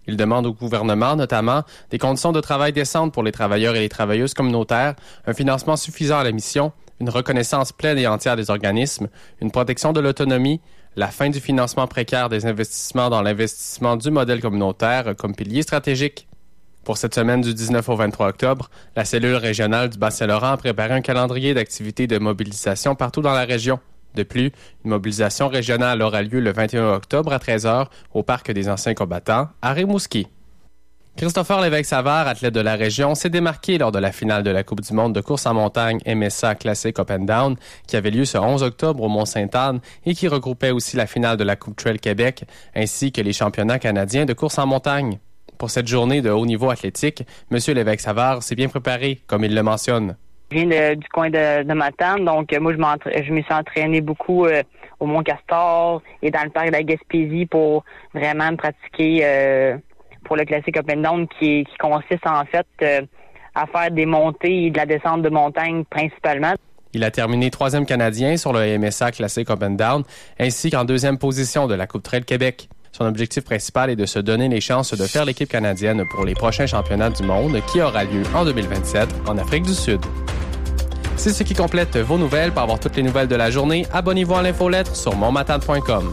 Il demande au gouvernement, notamment, des conditions de travail décentes pour les travailleurs et les travailleuses communautaires, un financement suffisant à la mission, une reconnaissance pleine et entière des organismes, une protection de l'autonomie, la fin du financement précaire des investissements dans l'investissement du modèle communautaire comme pilier stratégique. Pour cette semaine du 19 au 23 octobre, la cellule régionale du Bas-Saint-Laurent a préparé un calendrier d'activités de mobilisation partout dans la région. De plus, une mobilisation régionale aura lieu le 21 octobre à 13h au Parc des Anciens Combattants à Rimouski. Christopher Lévesque-Savard, athlète de la région, s'est démarqué lors de la finale de la Coupe du monde de course en montagne MSA Classic Up and Down qui avait lieu ce 11 octobre au Mont-Sainte-Anne et qui regroupait aussi la finale de la Coupe Trail Québec ainsi que les championnats canadiens de course en montagne. Pour cette journée de haut niveau athlétique, M. Lévesque-Savard s'est bien préparé, comme il le mentionne. Je viens du coin de Matane, donc moi je me suis entraîné beaucoup au Mont-Castor et dans le parc de la Gaspésie pour vraiment me pratiquer pour le classique Up and Down qui consiste en fait à faire des montées et de la descente de montagne principalement. Il a terminé 3e Canadien sur le MSA Classic Up and Down ainsi qu'en 2e position de la Coupe Trail Québec. Son objectif principal est de se donner les chances de faire l'équipe canadienne pour les prochains championnats du monde qui aura lieu en 2027 en Afrique du Sud. C'est ce qui complète vos nouvelles. Pour avoir toutes les nouvelles de la journée, abonnez-vous à l'infolettre sur monmatane.com.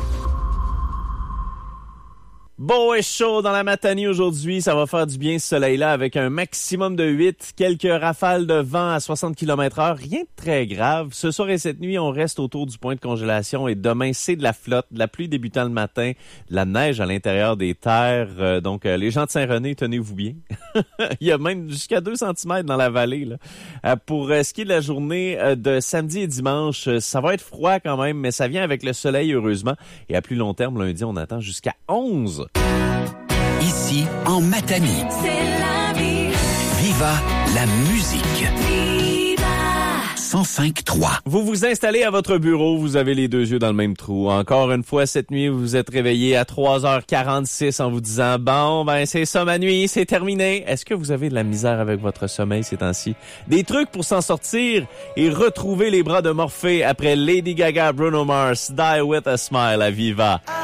Beau et chaud dans la Matanie aujourd'hui. Ça va faire du bien ce soleil-là avec un maximum de 8. Quelques rafales de vent à 60 km/h. Rien de très grave. Ce soir et cette nuit, on reste autour du point de congélation et demain, c'est de la flotte, de la pluie débutant le matin, de la neige à l'intérieur des terres. Donc, les gens de Saint-René, tenez-vous bien. Il y a même jusqu'à 2 cm dans la vallée, là. Pour ce qui est de la journée de samedi et dimanche, ça va être froid quand même, mais ça vient avec le soleil, heureusement. Et à plus long terme, lundi, on attend jusqu'à 11. Ici, en Matanie. C'est la vie. Viva la musique. Viva. 105.3. Vous vous installez à votre bureau, vous avez les 2 yeux dans le même trou. Encore une fois, cette nuit, vous vous êtes réveillé à 3h46 en vous disant « Bon, ben c'est ça ma nuit, c'est terminé ». Est-ce que vous avez de la misère avec votre sommeil ces temps-ci? Des trucs pour s'en sortir et retrouver les bras de Morphée après Lady Gaga, Bruno Mars, Die With A Smile à Viva.